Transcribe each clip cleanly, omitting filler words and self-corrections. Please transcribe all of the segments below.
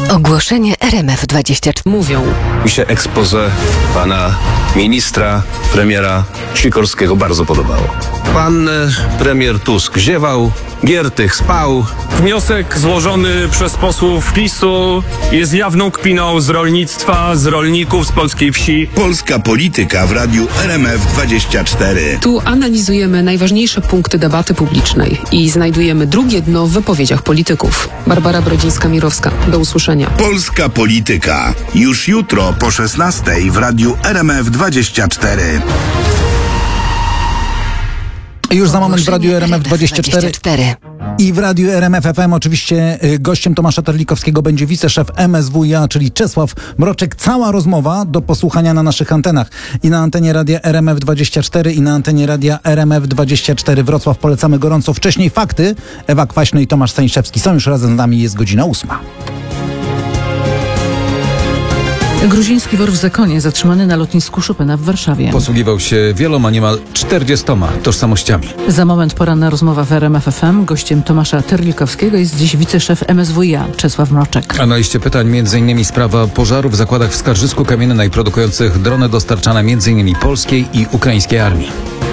Ogłoszenie RMF24. Mówią. Mi się expose pana ministra, premiera Sikorskiego bardzo podobało. Pan premier Tusk ziewał, Giertych spał. Wniosek złożony przez posłów PiS-u jest jawną kpiną z rolnictwa, z rolników, z polskiej wsi. Polska polityka w radiu RMF24. Tu analizujemy najważniejsze punkty debaty publicznej i znajdujemy drugie dno w wypowiedziach polityków. Barbara Brodzińska-Mirowska. Do usłyszenia. Polska polityka. Już jutro po 16:00 w radiu RMF24. Już za moment w radiu RMF24 i w radiu RMF FM oczywiście gościem Tomasza Terlikowskiego będzie wiceszef MSWiA, czyli Czesław Mroczek. Cała rozmowa do posłuchania na naszych antenach i na antenie radia RMF24 i na antenie radia RMF24 Wrocław. Polecamy gorąco. Wcześniej fakty. Ewa Kwaśny i Tomasz Stańszewski są już razem z nami. Jest godzina 8:00. Gruziński wor w zakonie zatrzymany na lotnisku Chopina w Warszawie. Posługiwał się wieloma, niemal 40 tożsamościami. Za moment poranna rozmowa w RMF FM. Gościem Tomasza Terlikowskiego jest dziś wiceszef MSWiA Czesław Mroczek. A na liście pytań m.in. sprawa pożaru w zakładach w Skarżysku Kamiennej produkujących drony dostarczane m.in. polskiej i ukraińskiej armii.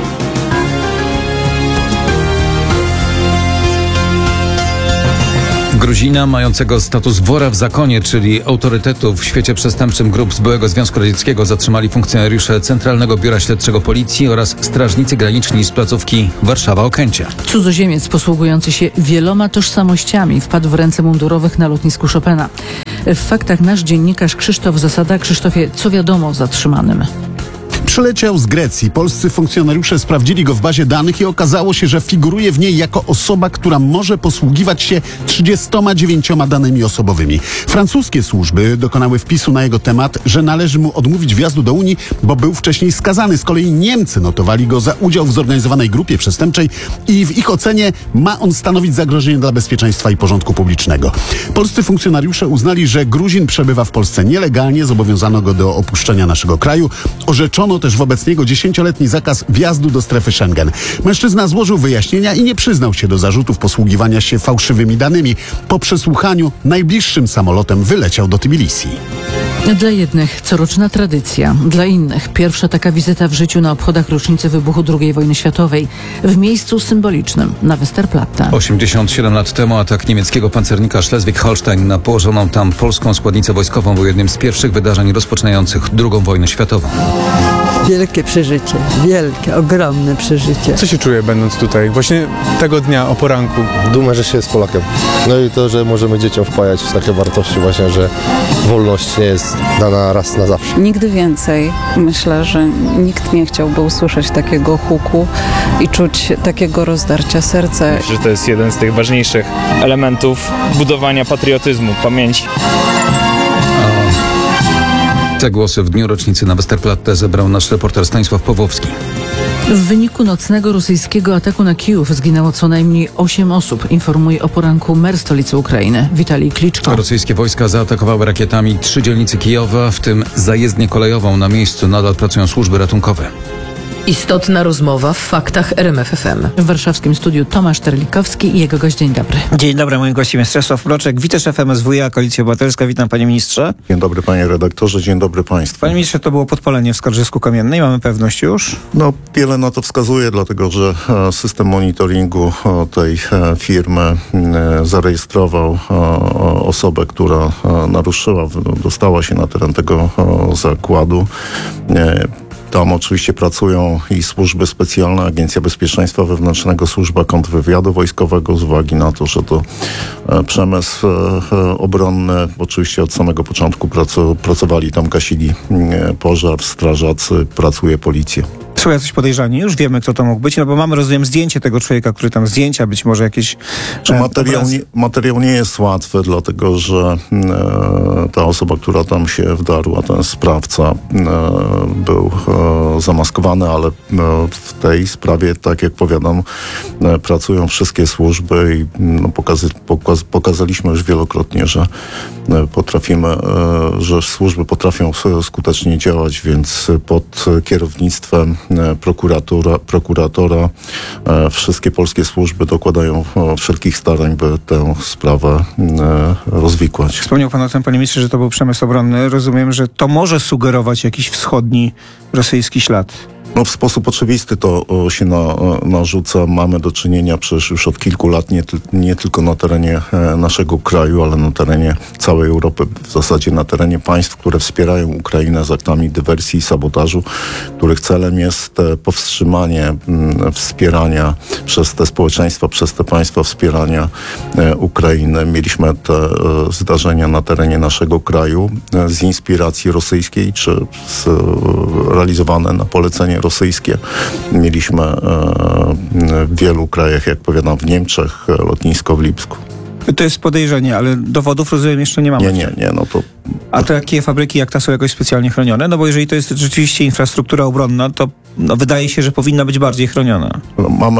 Gruzina mającego status wora w zakonie, czyli autorytetu w świecie przestępczym grup z byłego Związku Radzieckiego, zatrzymali funkcjonariusze Centralnego Biura Śledczego Policji oraz strażnicy graniczni z placówki Warszawa-Okęcie. Cudzoziemiec posługujący się wieloma tożsamościami wpadł w ręce mundurowych na lotnisku Chopina. W faktach nasz dziennikarz Krzysztof Zasada. Krzysztofie, co wiadomo o zatrzymanym? Przyleciał z Grecji. Polscy funkcjonariusze sprawdzili go w bazie danych i okazało się, że figuruje w niej jako osoba, która może posługiwać się 39 danymi osobowymi. Francuskie służby dokonały wpisu na jego temat, że należy mu odmówić wjazdu do Unii, bo był wcześniej skazany. Z kolei Niemcy notowali go za udział w zorganizowanej grupie przestępczej i w ich ocenie ma on stanowić zagrożenie dla bezpieczeństwa i porządku publicznego. Polscy funkcjonariusze uznali, że Gruzin przebywa w Polsce nielegalnie, zobowiązano go do opuszczenia naszego kraju. Orzeczono też wobec niego 10-letni zakaz wjazdu do strefy Schengen. Mężczyzna złożył wyjaśnienia i nie przyznał się do zarzutów posługiwania się fałszywymi danymi. Po przesłuchaniu najbliższym samolotem wyleciał do Tbilisi. Dla jednych coroczna tradycja, dla innych pierwsza taka wizyta w życiu na obchodach rocznicy wybuchu II wojny światowej w miejscu symbolicznym na Westerplatte. 87 lat temu atak niemieckiego pancernika Schleswig-Holstein na położoną tam polską składnicę wojskową był jednym z pierwszych wydarzeń rozpoczynających II wojnę światową. Wielkie przeżycie, wielkie, ogromne przeżycie. Co się czuje będąc tutaj, właśnie tego dnia o poranku? Dumę, że się jest Polakiem. No i to, że możemy dzieciom wpajać takie wartości właśnie, że wolność nie jest dana raz na zawsze. Nigdy więcej. Myślę, że nikt nie chciałby usłyszeć takiego huku i czuć takiego rozdarcia serca. Myślę, że to jest jeden z tych ważniejszych elementów budowania patriotyzmu, pamięci. Te głosy w dniu rocznicy na Westerplatte zebrał nasz reporter Stanisław Pawłowski. W wyniku nocnego rosyjskiego ataku na Kijów zginęło co najmniej 8 osób, informuje o poranku mer stolicy Ukrainy, Witalij Kliczko. Rosyjskie wojska zaatakowały rakietami 3 dzielnice Kijowa, w tym zajezdnię kolejową. Na miejscu nadal pracują służby ratunkowe. Istotna rozmowa w faktach RMF FM. W warszawskim studiu Tomasz Terlikowski i jego gość. Dzień dobry. Dzień dobry, moim gościem jest Czesław Mroczek, wiceszef MSWiA, Koalicja Obywatelska. Witam, panie ministrze. Dzień dobry, panie redaktorze, dzień dobry państwu. Panie ministrze, to było podpalenie w Skarżysku Kamiennej, mamy pewność już? No, wiele na to wskazuje, dlatego że system monitoringu tej firmy zarejestrował osobę, która naruszyła, dostała się na teren tego zakładu. Tam oczywiście pracują i służby specjalne, Agencja Bezpieczeństwa Wewnętrznego, Służba Kontrwywiadu Wojskowego, z uwagi na to, że to przemysł obronny. Oczywiście od samego początku pracowali tam, gasili pożar, strażacy, pracuje policja. Są jacyś podejrzani? Już wiemy, kto to mógł być, no bo mamy, rozumiem, zdjęcie tego człowieka, który tam zdjęcia, być może jakieś... Materiał nie jest łatwy, dlatego że ta osoba, która tam się wdarła, ten sprawca, był zamaskowany, ale w tej sprawie, tak jak powiadam, pracują wszystkie służby i pokazaliśmy już wielokrotnie, że że służby potrafią skutecznie działać, więc pod kierownictwem prokuratora. Wszystkie polskie służby dokładają wszelkich starań, by tę sprawę rozwikłać. Wspomniał pan o tym, panie ministrze, że to był przemysł obronny. Rozumiem, że to może sugerować jakiś wschodni rosyjski ślad. No, w sposób oczywisty to się narzuca. Mamy do czynienia przecież już od kilku lat nie tylko na terenie naszego kraju, ale na terenie całej Europy, w zasadzie na terenie państw, które wspierają Ukrainę z aktami dywersji i sabotażu, których celem jest powstrzymanie wspierania przez te społeczeństwa, przez te państwa wspierania Ukrainy. Mieliśmy te zdarzenia na terenie naszego kraju z inspiracji rosyjskiej, czy realizowane na polecenie rosyjskie. Mieliśmy w wielu krajach, jak powiadam, w Niemczech, lotnisko w Lipsku. To jest podejrzenie, ale dowodów, rozumiem, jeszcze nie mamy. Nie, no to... A takie fabryki jak ta są jakoś specjalnie chronione? No bo jeżeli to jest rzeczywiście infrastruktura obronna, to wydaje się, że powinna być bardziej chroniona. No, mamy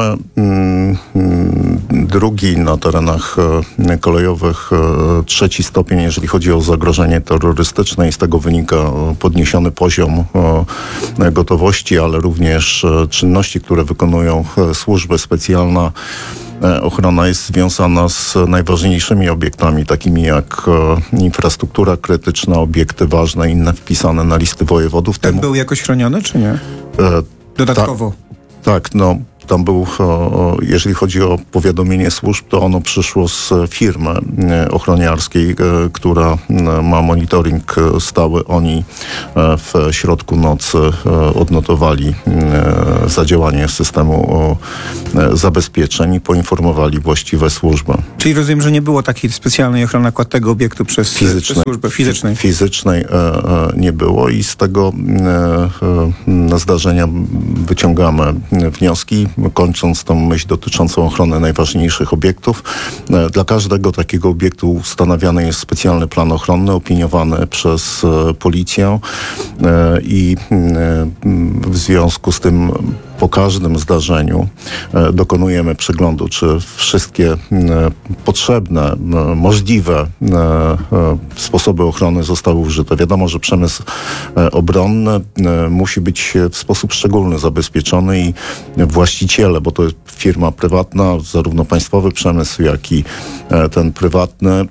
drugi na terenach kolejowych, trzeci stopień, jeżeli chodzi o zagrożenie terrorystyczne i z tego wynika podniesiony poziom gotowości, ale również czynności, które wykonują służby specjalne. Ochrona jest związana z najważniejszymi obiektami, takimi jak infrastruktura krytyczna, obiekty ważne, inne wpisane na listy wojewodów. Ten był jakoś chroniony, czy nie? Dodatkowo? Tak, no. Tam był, jeżeli chodzi o powiadomienie służb, to ono przyszło z firmy ochroniarskiej, która ma monitoring stały. Oni w środku nocy odnotowali zadziałanie systemu zabezpieczeń i poinformowali właściwe służby. Czyli rozumiem, że nie było takiej specjalnej ochrony akurat tego obiektu przez służbę fizycznej? Fizycznej nie było i z tego zdarzenia wyciągamy wnioski, kończąc tą myśl dotyczącą ochrony najważniejszych obiektów. Dla każdego takiego obiektu ustanawiany jest specjalny plan ochronny, opiniowany przez policję i w związku z tym po każdym zdarzeniu dokonujemy przeglądu, czy wszystkie potrzebne, możliwe sposoby ochrony zostały użyte. Wiadomo, że przemysł obronny musi być w sposób szczególny zabezpieczony i właściciele, bo to jest firma prywatna, zarówno państwowy przemysł, jak i ten prywatny,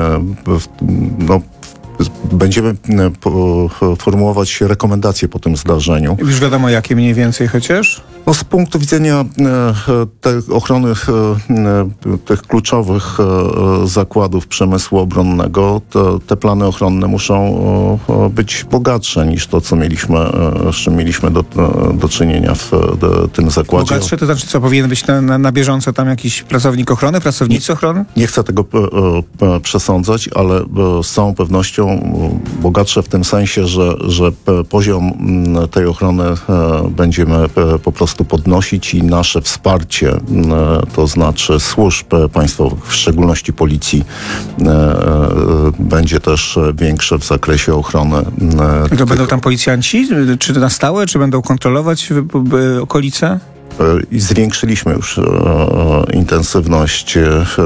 będziemy formułować rekomendacje po tym zdarzeniu. Już wiadomo, jakie mniej więcej chociaż? No, z punktu widzenia ochrony tych kluczowych zakładów przemysłu obronnego, te plany ochronne muszą być bogatsze niż to, co z czym mieliśmy do czynienia w tym zakładzie. Bogatsze to znaczy co? Powinien być na bieżąco tam jakiś pracownik ochrony, pracownicy ochrony? Nie chcę tego przesądzać, ale z całą pewnością bogatsze w tym sensie, że poziom tej ochrony będziemy po prostu podnosić i nasze wsparcie, to znaczy służb państwowych, w szczególności policji, będzie też większe w zakresie ochrony. To będą tam policjanci? Czy na stałe? Czy będą kontrolować okolice? Zwiększyliśmy już intensywność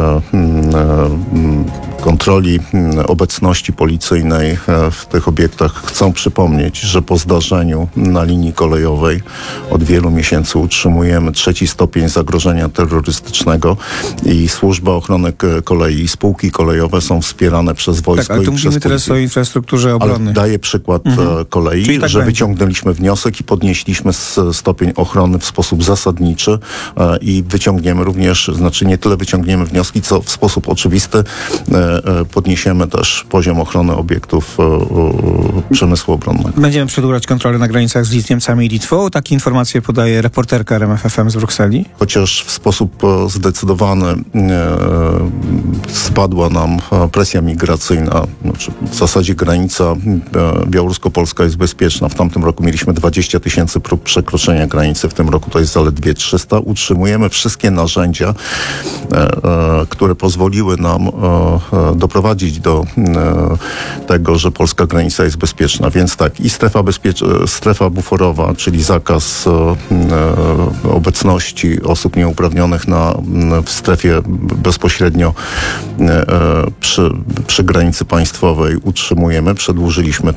kontroli obecności policyjnej w tych obiektach. Chcę przypomnieć, że po zdarzeniu na linii kolejowej od wielu miesięcy utrzymujemy trzeci stopień zagrożenia terrorystycznego i Służba Ochrony Kolei i spółki kolejowe są wspierane przez wojsko. Tak, ale tu mówimy teraz o infrastrukturze obronnej. Ale daję przykład kolei, że wyciągnęliśmy wniosek i podnieśliśmy stopień ochrony w sposób zasadniczy i wyciągniemy również, znaczy nie tyle wyciągniemy wnioski, co w sposób oczywisty podniesiemy też poziom ochrony obiektów przemysłu obronnego. Będziemy przedłużać kontrolę na granicach z Niemcami i Litwą. Takie informacje podaje reporterka RMF FM z Brukseli. Chociaż w sposób zdecydowany spadła nam presja migracyjna. Znaczy, w zasadzie granica białorusko-polska jest bezpieczna. W tamtym roku mieliśmy 20 000 prób przekroczenia granicy. W tym roku to jest zaledwie 300. Utrzymujemy wszystkie narzędzia, które pozwoliły nam doprowadzić do tego, że polska granica jest bezpieczna. Więc tak, i strefa buforowa, czyli zakaz obecności osób nieuprawnionych w strefie bezpośrednio przy granicy państwowej utrzymujemy. Przedłużyliśmy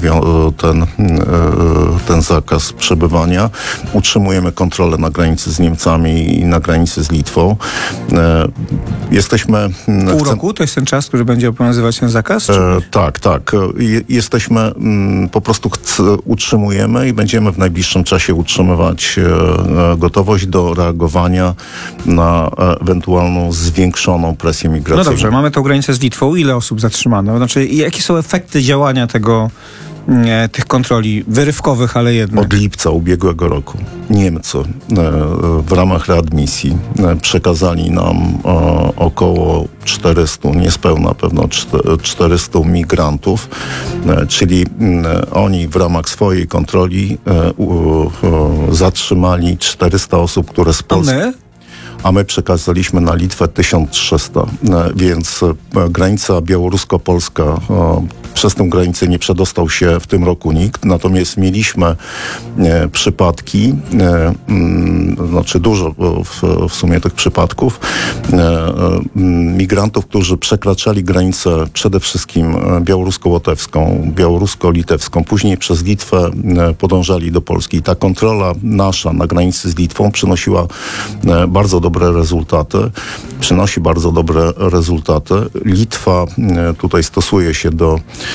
ten zakaz przebywania. Utrzymujemy kontrolę na granicy z Niemcami i na granicy z Litwą. Jesteśmy... Pół roku to jest ten czas, który będzie obowiązywać ten zakaz? Tak. Jesteśmy, po prostu utrzymujemy i będziemy w najbliższym czasie utrzymywać gotowość do reagowania na ewentualną zwiększoną presję migracyjną. No dobrze, mamy tą granicę z Litwą. Ile osób zatrzymano? Znaczy, jakie są efekty działania tych kontroli wyrywkowych, ale jednak? Od lipca ubiegłego roku Niemcy w ramach readmisji przekazali nam około 400, niespełna pewno 400 migrantów, czyli oni w ramach swojej kontroli zatrzymali 400 osób, które z Polski... A my przekazaliśmy na Litwę 1300, więc granica białorusko-polska, przez tę granicę nie przedostał się w tym roku nikt, natomiast mieliśmy przypadki, znaczy dużo w sumie tych przypadków, migrantów, którzy przekraczali granicę przede wszystkim białorusko-łotewską, białorusko-litewską, później przez Litwę podążali do Polski. I ta kontrola nasza na granicy z Litwą przynosiła bardzo dobre rezultaty, przynosi bardzo dobre rezultaty. Litwa tutaj stosuje się do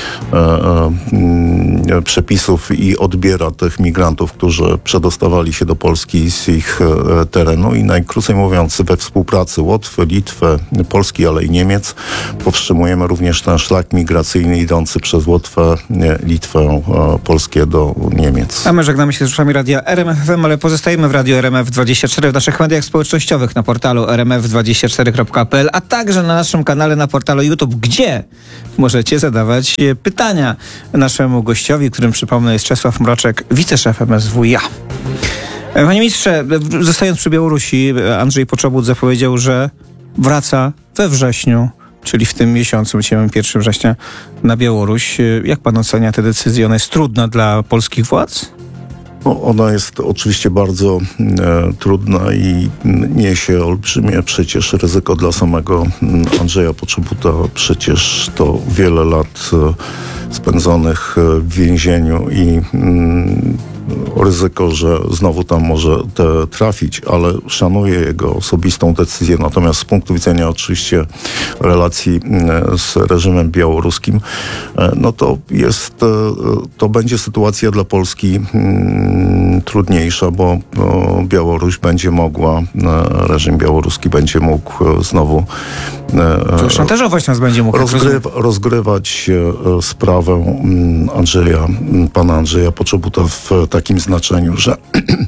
przepisów i odbiera tych migrantów, którzy przedostawali się do Polski z ich terenu i najkrócej mówiąc we współpracy Łotwy, Litwy, Polski, ale i Niemiec powstrzymujemy również ten szlak migracyjny idący przez Łotwę, Litwę, Polskę do Niemiec. A my żegnamy się z słuchaczami radia RMF FM, ale pozostajemy w radiu RMF24 w naszych mediach społecznościowych na portalu rmf24.pl, a także na naszym kanale na portalu YouTube, gdzie możecie zadawać pytania naszemu gościowi, którym przypomnę jest Czesław Mroczek, wiceszef MSWiA. Panie ministrze, zostając przy Białorusi, Andrzej Poczobut zapowiedział, że wraca we wrześniu, czyli w tym miesiącu, dzisiaj 1 września, na Białoruś. Jak pan ocenia tę decyzję? Ona jest trudna dla polskich władz? Ona jest oczywiście bardzo trudna i niesie olbrzymie przecież ryzyko dla samego Andrzeja Poczobuta. Przecież to wiele lat spędzonych w więzieniu i ryzyko, że znowu tam może trafić, ale szanuję jego osobistą decyzję. Natomiast z punktu widzenia oczywiście relacji z reżimem białoruskim, no to będzie sytuacja dla Polski trudniejsza, bo Białoruś będzie mogła, reżim białoruski będzie mógł znowu szantażować nas będzie mógł rozgrywać sprawę pana Andrzeja Poczobuta w takim znaczeniu, że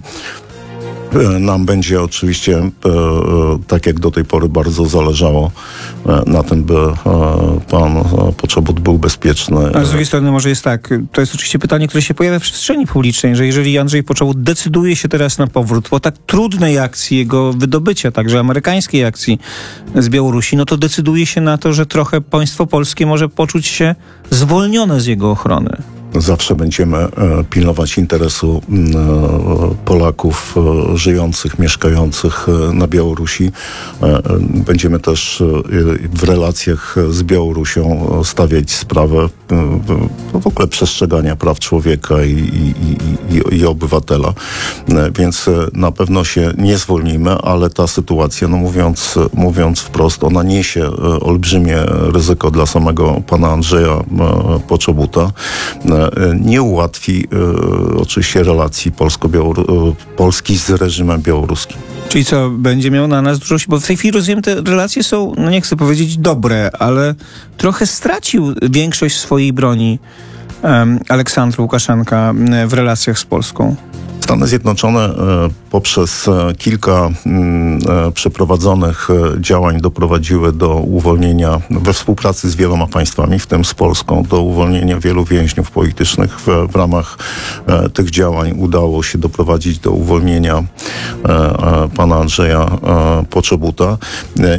nam będzie oczywiście, tak jak do tej pory, bardzo zależało na tym, by pan Poczobut był bezpieczny. A z drugiej strony może jest tak, to jest oczywiście pytanie, które się pojawia w przestrzeni publicznej, że jeżeli Andrzej Poczobut decyduje się teraz na powrót po tak trudnej akcji jego wydobycia, także amerykańskiej akcji z Białorusi, no to decyduje się na to, że trochę państwo polskie może poczuć się zwolnione z jego ochrony. Zawsze będziemy pilnować interesu Polaków żyjących, mieszkających na Białorusi. Będziemy też w relacjach z Białorusią stawiać sprawę w ogóle przestrzegania praw człowieka i obywatela. Więc na pewno się nie zwolnimy, ale ta sytuacja, no mówiąc wprost, ona niesie olbrzymie ryzyko dla samego pana Andrzeja Poczobuta. Nie ułatwi oczywiście relacji Polski z reżimem białoruskim. Czyli co, będzie miał na nas dużo... Bo w tej chwili, rozumiem, te relacje są, no nie chcę powiedzieć dobre, ale trochę stracił większość swojej broni Aleksandr Łukaszenka w relacjach z Polską. Stany Zjednoczone poprzez kilka przeprowadzonych działań doprowadziły do uwolnienia we współpracy z wieloma państwami, w tym z Polską, do uwolnienia wielu więźniów politycznych. W ramach tych działań udało się doprowadzić do uwolnienia pana Andrzeja Poczobuta i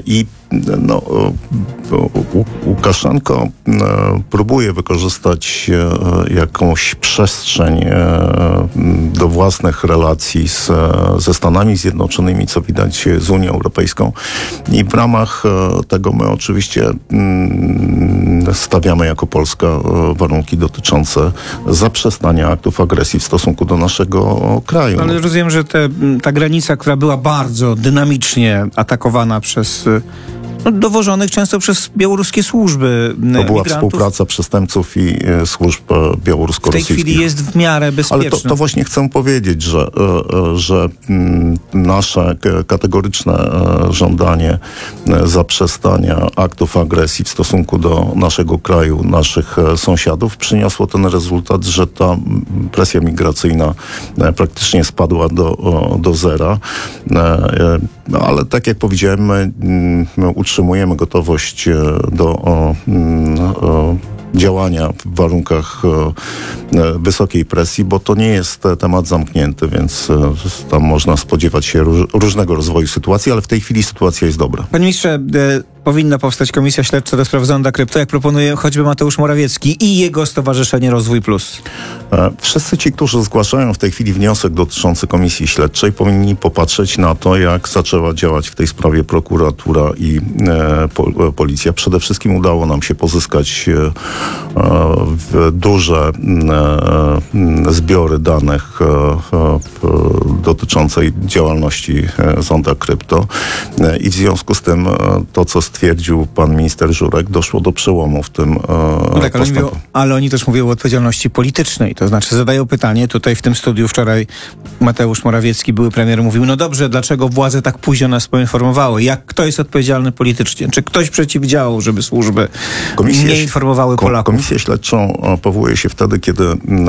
Łukaszenko próbuje wykorzystać jakąś przestrzeń do własnych relacji ze Stanami Zjednoczonymi, co widać z Unią Europejską. I w ramach tego my oczywiście stawiamy jako Polska warunki dotyczące zaprzestania aktów agresji w stosunku do naszego kraju. Ale rozumiem, że ta granica, która była bardzo dynamicznie atakowana przez dowożonych często przez białoruskie służby To była migrantów. współpraca przestępców i służb białorusko-rosyjskich. W tej chwili jest w miarę bezpieczna. Ale to właśnie chcę powiedzieć, że nasze kategoryczne żądanie zaprzestania aktów agresji w stosunku do naszego kraju, naszych sąsiadów przyniosło ten rezultat, że ta presja migracyjna praktycznie spadła do zera. Ale tak jak powiedziałem, my utrzymujemy gotowość do działania w warunkach wysokiej presji, bo to nie jest temat zamknięty, więc tam można spodziewać się różnego rozwoju sytuacji, ale w tej chwili sytuacja jest dobra. Panie ministrze, powinna powstać komisja śledcza do spraw zonda krypto, jak proponuje choćby Mateusz Morawiecki i jego Stowarzyszenie Rozwój Plus. Wszyscy ci, którzy zgłaszają w tej chwili wniosek dotyczący komisji śledczej, powinni popatrzeć na to, jak zaczęła działać w tej sprawie prokuratura i policja. Przede wszystkim udało nam się pozyskać duże zbiory danych dotyczącej działalności zonda krypto i w związku z tym to, co stwierdził pan minister Żurek, doszło do przełomu w tym Tak, ale oni też mówią o odpowiedzialności politycznej. To znaczy zadają pytanie, tutaj w tym studiu wczoraj Mateusz Morawiecki, były premier, mówił, no dobrze, dlaczego władze tak późno nas poinformowały? Kto jest odpowiedzialny politycznie? Czy ktoś przeciwdziałał, żeby służby nie informowały Polaków? Komisję śledczą powołuje się wtedy, kiedy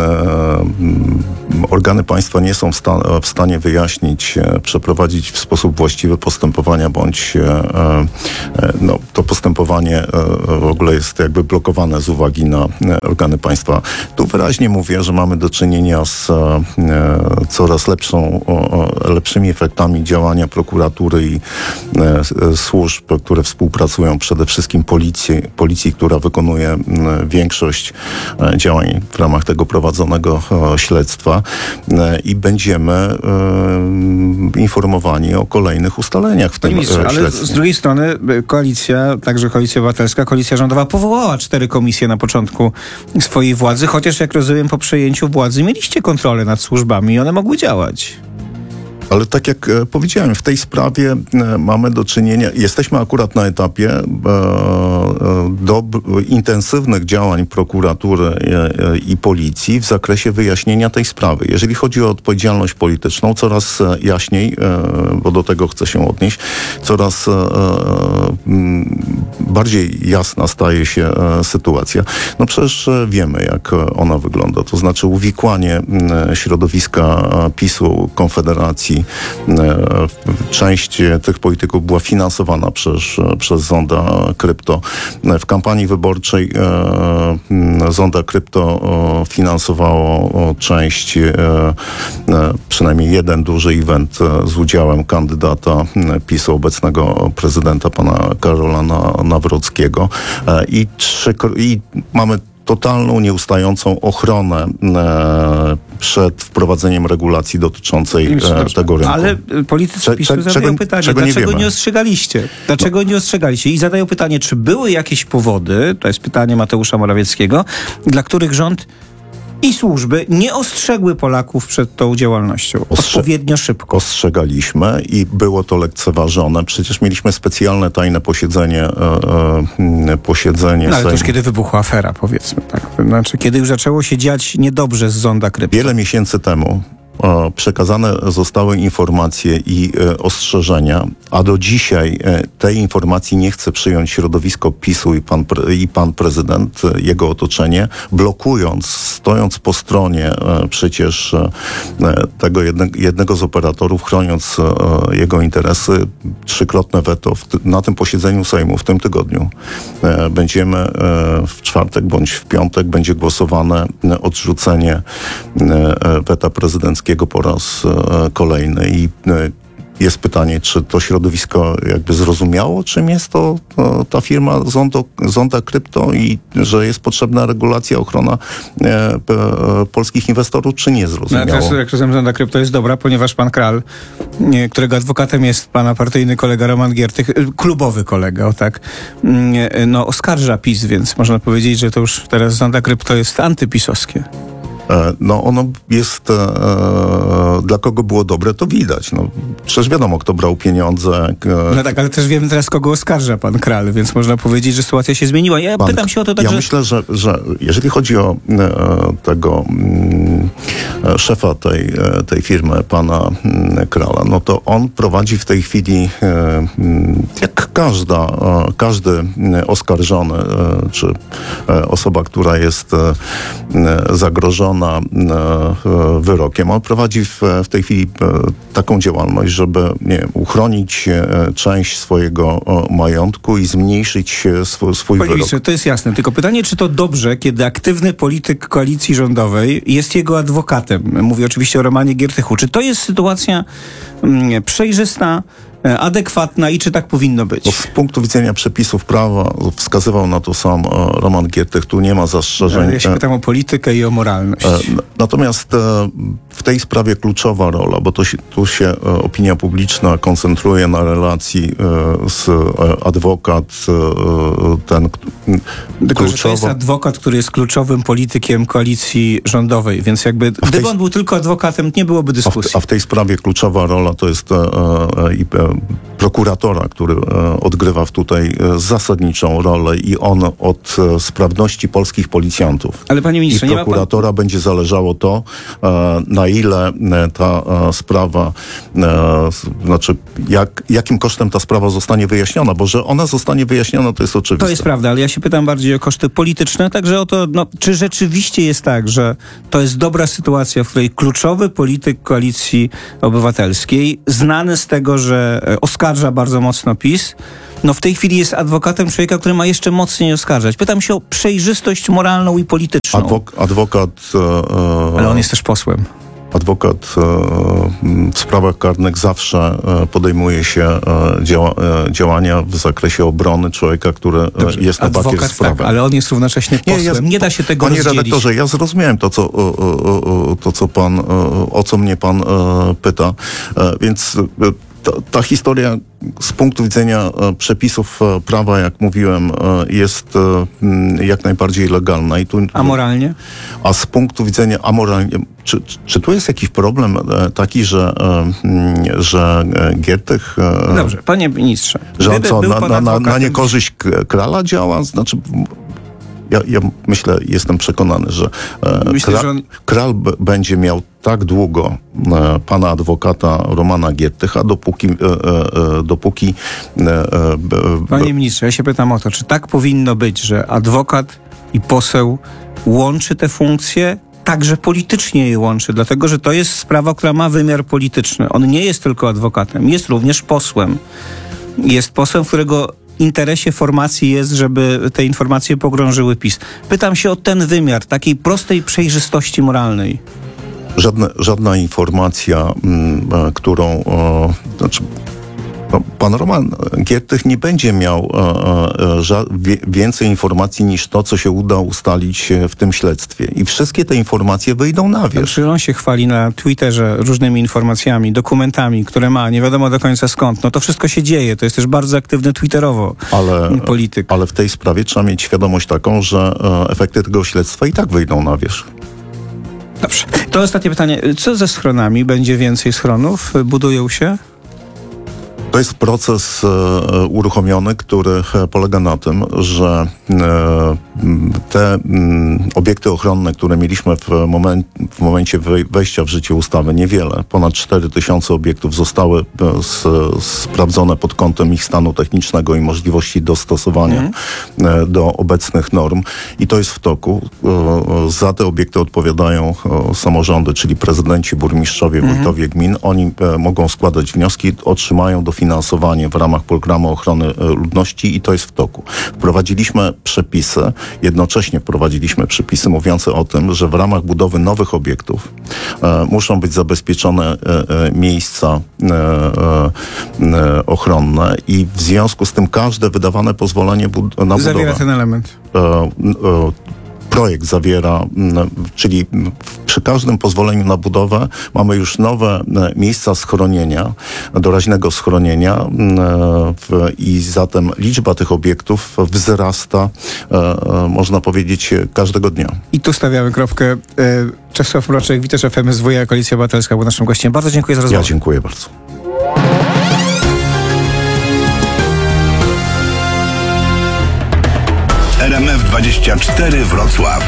organy państwa nie są w stanie wyjaśnić, przeprowadzić w sposób właściwy postępowania, bądź to postępowanie w ogóle jest jakby blokowane z uwagi na organy państwa. Tu wyraźnie mówię, że mamy do czynienia z coraz lepszymi efektami działania prokuratury i służb, które współpracują, przede wszystkim policji, która wykonuje większość działań w ramach tego prowadzonego śledztwa i będziemy informowani o kolejnych ustaleniach w tym śledztwie. Ale z drugiej strony koalicja, także Koalicja Obywatelska, Koalicja Rządowa powołała 4 komisje na początku swojej władzy, chociaż jak rozumiem po przejęciu władzy mieliście kontrolę nad służbami i one mogły działać. Ale tak jak powiedziałem, w tej sprawie mamy do czynienia, jesteśmy akurat na etapie do intensywnych działań prokuratury i policji w zakresie wyjaśnienia tej sprawy. Jeżeli chodzi o odpowiedzialność polityczną, coraz jaśniej, bo do tego chcę się odnieść, coraz bardziej jasna staje się sytuacja. No przecież wiemy, jak ona wygląda. To znaczy uwikłanie środowiska PiS-u, Konfederacji. Część tych polityków była finansowana przez zonda krypto. W kampanii wyborczej zonda krypto finansowało część, przynajmniej jeden duży event z udziałem kandydata PiS-u, obecnego prezydenta pana Karola Nawrockiego i mamy totalną, nieustającą ochronę przed wprowadzeniem regulacji dotyczącej tego rynku. Ale politycy PiS-u zadają pytanie, dlaczego nie ostrzegaliście? Dlaczego nie ostrzegaliście? I zadają pytanie, czy były jakieś powody, to jest pytanie Mateusza Morawieckiego, dla których rząd i służby nie ostrzegły Polaków przed tą działalnością odpowiednio szybko. Ostrzegaliśmy i było to lekceważone. Przecież mieliśmy specjalne tajne posiedzenie ale to już kiedy wybuchła afera, powiedzmy. Tak? Znaczy, kiedy już zaczęło się dziać niedobrze z zonda krypto. Wiele miesięcy temu przekazane zostały informacje i ostrzeżenia, a do dzisiaj tej informacji nie chce przyjąć środowisko PiS-u i pan prezydent, jego otoczenie, blokując, stojąc po stronie przecież tego jednego z operatorów, chroniąc jego interesy, 3-krotne weto na tym posiedzeniu Sejmu w tym tygodniu. Będziemy w czwartek bądź w piątek będzie głosowane odrzucenie weta prezydenckiego po raz kolejny i jest pytanie, czy to środowisko jakby zrozumiało, czym jest to ta firma Zonda Krypto i że jest potrzebna regulacja, ochrona polskich inwestorów, czy nie zrozumiało? No, teraz, jak rozumiem, Zonda Krypto jest dobra, ponieważ pan Kral, którego adwokatem jest pana partyjny kolega Roman Giertych, klubowy kolega, o tak, no oskarża PiS, więc można powiedzieć, że to już teraz Zonda Krypto jest antypisowskie. No ono jest, dla kogo było dobre, to widać. No, przecież wiadomo, kto brał pieniądze. No tak, ale też wiemy teraz, kogo oskarża pan Kral, więc można powiedzieć, że sytuacja się zmieniła. Ja pytam się o to także... Ja myślę, że jeżeli chodzi o tego szefa tej firmy, pana Krala, no to on prowadzi w tej chwili, jak każdy oskarżony, czy osoba, która jest zagrożona wyrokiem. On prowadzi w tej chwili taką działalność, żeby uchronić część swojego majątku i zmniejszyć swój Panie wyrok. ministrze, to jest jasne. Tylko pytanie, czy to dobrze, kiedy aktywny polityk koalicji rządowej jest jego adwokatem? Mówię oczywiście o Romanie Giertychu. Czy to jest sytuacja przejrzysta, adekwatna i czy tak powinno być? Bo z punktu widzenia przepisów prawa wskazywał na to sam Roman Giertych. Tu nie ma zastrzeżeń. Ja się pytam o politykę i o moralność. Natomiast w tej sprawie kluczowa rola, bo tu się opinia publiczna koncentruje na relacji z adwokat, Tylko, że to jest adwokat, który jest kluczowym politykiem koalicji rządowej, więc jakby gdyby on był tylko adwokatem, nie byłoby dyskusji. A w tej sprawie kluczowa rola to jest prokuratora, który odgrywa tutaj zasadniczą rolę i on od sprawności polskich policjantów. Ale panie ministrze, i prokuratora będzie zależało to, na ile ta sprawa, znaczy jakim kosztem ta sprawa zostanie wyjaśniona, bo że ona zostanie wyjaśniona, to jest oczywiste. To jest prawda, ale ja się pytam bardziej o koszty polityczne, także o to, czy rzeczywiście jest tak, że to jest dobra sytuacja, w której kluczowy polityk Koalicji Obywatelskiej, znany z tego, że oskarża bardzo mocno PiS, w tej chwili jest adwokatem człowieka, który ma jeszcze mocniej oskarżać. Pytam się o przejrzystość moralną i polityczną. Adwokat... Ale on jest też posłem. Adwokat w sprawach karnych zawsze podejmuje się działania w zakresie obrony człowieka, który jest na bakier sprawy. Tak, ale on jest równocześnie posłem. Nie da się tego rozdzielić. Panie redaktorze, ja zrozumiałem o co mnie pan pyta, więc ta historia z punktu widzenia przepisów prawa, jak mówiłem, jest jak najbardziej legalna. A moralnie? A z punktu widzenia amoralnie, czy tu jest jakiś problem taki, że Giertych... Dobrze, panie ministrze. Że on co, na niekorzyść Krala działa? Znaczy... Ja myślę, jestem przekonany, że Kral będzie miał tak długo pana adwokata Romana Giertycha, dopóki... Panie ministrze, ja się pytam o to, czy tak powinno być, że adwokat i poseł łączy te funkcje, także politycznie je łączy, dlatego że to jest sprawa, która ma wymiar polityczny. On nie jest tylko adwokatem, jest również posłem. Jest posłem, którego interesie formacji jest, żeby te informacje pogrążyły PiS. Pytam się o ten wymiar takiej prostej przejrzystości moralnej. Żadna informacja, którą... Pan Roman Giertych nie będzie miał więcej informacji niż to, co się uda ustalić w tym śledztwie. I wszystkie te informacje wyjdą na wierzch. On się chwali na Twitterze różnymi informacjami, dokumentami, które ma, nie wiadomo do końca skąd. To wszystko się dzieje. To jest też bardzo aktywny twitterowo polityk. Ale w tej sprawie trzeba mieć świadomość taką, że efekty tego śledztwa i tak wyjdą na wierzch. Dobrze. To ostatnie pytanie. Co ze schronami? Będzie więcej schronów? Budują się? To jest proces uruchomiony, który polega na tym, że te obiekty ochronne, które mieliśmy w momencie wejścia w życie ustawy, niewiele, ponad 4000 obiektów zostały sprawdzone pod kątem ich stanu technicznego i możliwości dostosowania do obecnych norm i to jest w toku. Za te obiekty odpowiadają samorządy, czyli prezydenci, burmistrzowie, wójtowie gmin. Oni mogą składać wnioski, otrzymają dofinansowanie w ramach programu ochrony ludności i to jest w toku. Wprowadziliśmy przepisy, jednocześnie wcześniej wprowadziliśmy przepisy mówiące o tym, że w ramach budowy nowych obiektów muszą być zabezpieczone miejsca ochronne i w związku z tym każde wydawane pozwolenie na budowę Zawiera ten element. Projekt zawiera, czyli przy każdym pozwoleniu na budowę mamy już nowe miejsca schronienia, doraźnego schronienia i zatem liczba tych obiektów wzrasta, można powiedzieć, każdego dnia. I tu stawiamy kropkę. Czesław Mroczek, wiceszef MSWiA, Koalicja Obywatelska, był naszym gościem. Bardzo dziękuję za rozmowę. Ja dziękuję bardzo. RMF24 Wrocław.